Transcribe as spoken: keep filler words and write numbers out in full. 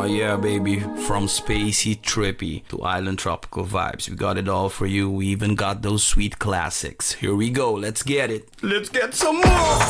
Oh yeah, baby. From spacey, trippy to island tropical vibes. We got it all for you. We even got those sweet classics. Here we go. Let's get it. Let's get some more.